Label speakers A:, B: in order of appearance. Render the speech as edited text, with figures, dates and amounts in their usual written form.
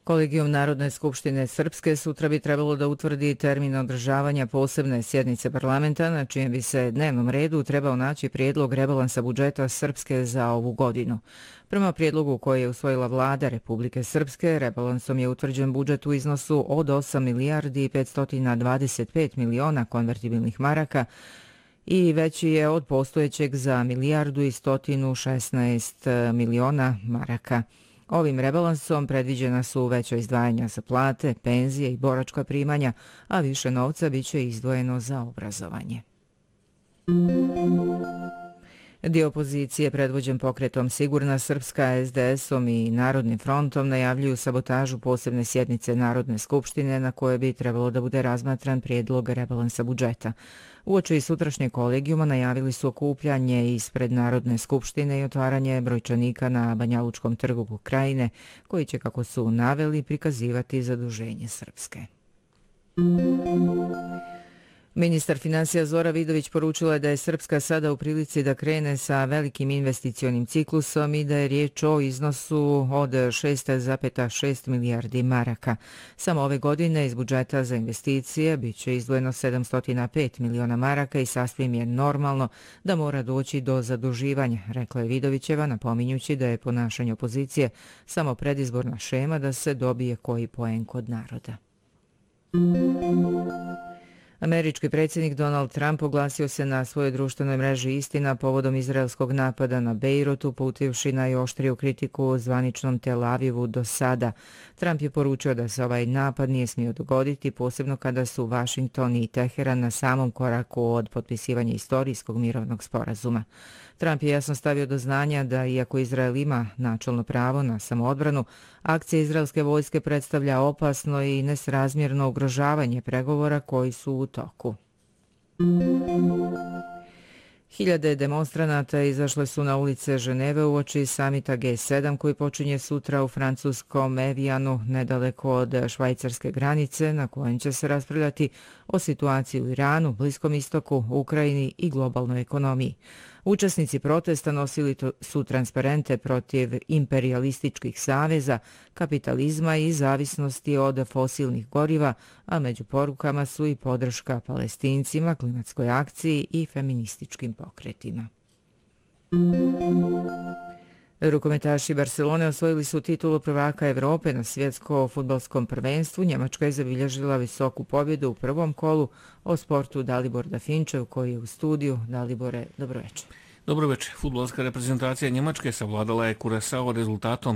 A: Kolegijum Narodne skupštine Srpske sutra bi trebalo da utvrdi termin održavanja posebne sjednice parlamenta na čijem bi se dnevnom redu trebao naći prijedlog rebalansa budžeta Srpske za ovu godinu. Prema prijedlogu koji je usvojila vlada Republike Srpske, rebalansom je utvrđen budžet u iznosu od 8 milijardi i 525 miliona konvertibilnih maraka i veći je od postojećeg za milijardu i 116 miliona maraka. Ovim rebalansom predviđena su veća izdvajanja za plate, penzije i boračka primanja, a više novca biće izdvojeno za obrazovanje. Dio opozicije predvođen pokretom Sigurna Srpska, SDS-om i Narodnim frontom najavljuju sabotažu posebne sjednice Narodne skupštine na koje bi trebalo da bude razmatran prijedlog rebalansa budžeta. Uoči sutrašnjeg kolegijuma najavili su okupljanje ispred Narodne skupštine i otvaranje brojčanika na Banjalučkom trgu Krajine, koji će, kako su naveli, prikazivati zaduženje Srpske. Ministar finansija Zora Vidović poručila je da je Srpska sada u prilici da krene sa velikim investicionim ciklusom i da je riječ o iznosu od 6,6 milijardi maraka. Samo ove godine iz budžeta za investicije biće izdvojeno 705 miliona maraka i sasvim je normalno da mora doći do zaduživanja, rekla je Vidovićeva, napominjući da je ponašanje opozicije samo predizborna šema da se dobije koji poen kod naroda. Američki predsjednik Donald Trump oglasio se na svojoj društvenoj mreži Istina povodom izraelskog napada na Bejrut, uputivši najoštriju kritiku zvaničnom Tel Avivu do sada. Trump je poručio da se ovaj napad nije smio dogoditi, posebno kada su Washington i Teheran na samom koraku od potpisivanja istorijskog mirovnog sporazuma. Trump je jasno stavio do znanja da, iako Izrael ima načelno pravo na samoodbranu, akcija izraelske vojske predstavlja opasno i nesrazmjerno ugrožavanje pregovora koji su u toku. Hiljade demonstranata izašle su na ulice Ženeve uoči samita G7 koji počinje sutra u francuskom Evianu, nedaleko od švajcarske granice, na kojem će se raspravljati o situaciji u Iranu, Bliskom istoku, Ukrajini i globalnoj ekonomiji. Učesnici protesta nosili su transparente protiv imperialističkih saveza, kapitalizma i zavisnosti od fosilnih goriva, a među porukama su i podrška Palestincima, klimatskoj akciji i feminističkim pokretima. Rukometaši Barcelone osvojili su titulu prvaka Evrope na svjetskom fudbalskom prvenstvu. Njemačka je zabilježila visoku pobjedu u prvom kolu. O sportu Dalibor Dafinčev koji je u studiju. Dalibore, dobroveče.
B: Dobroveče. Fudbalska reprezentacija Njemačke savladala je Curaçao rezultatom